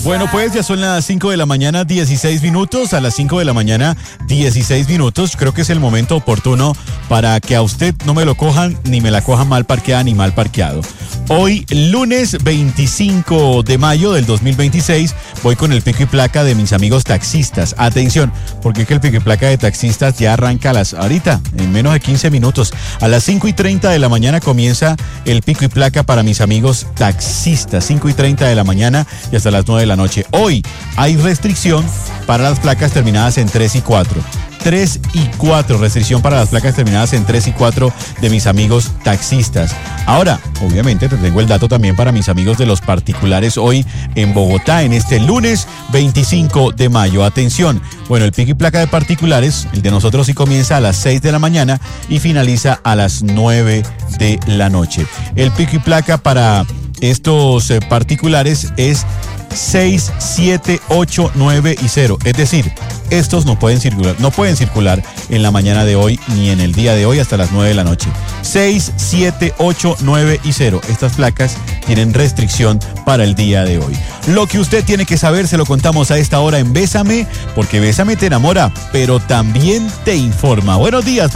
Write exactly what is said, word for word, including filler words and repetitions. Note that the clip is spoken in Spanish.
Bueno, pues ya son las cinco de la mañana, dieciséis minutos. A las cinco de la mañana, dieciséis minutos. Creo que es el momento oportuno para que a usted no me lo cojan ni me la cojan mal parqueada ni mal parqueado. Hoy, lunes veinticinco de mayo del dos mil veintiséis, voy con el pico y placa de mis amigos taxistas. Atención, porque es que el pico y placa de taxistas ya arranca a las, ahorita, en menos de quince minutos. A las cinco y treinta de la mañana comienza el pico y placa para mis amigos taxistas. cinco y treinta de la mañana y hasta las nueve de la noche. Hoy hay restricción para las placas terminadas en tres y cuatro. tres y cuatro, restricción para las placas terminadas en tres y cuatro de mis amigos taxistas. Ahora, obviamente, te tengo el dato también para mis amigos de los particulares hoy en Bogotá, en este lunes veinticinco de mayo. Atención, bueno, el pico y placa de particulares, el de nosotros sí comienza a las seis de la mañana y finaliza a las nueve de la noche. El pico y placa para estos eh, particulares es seis, siete, ocho, nueve y cero. Es decir, estos no pueden circular, no pueden circular en la mañana de hoy ni en el día de hoy hasta las nueve de la noche. seis, siete, ocho, nueve y cero. Estas placas tienen restricción para el día de hoy. Lo que usted tiene que saber se lo contamos a esta hora en Bésame, porque Bésame te enamora, pero también te informa. Buenos días.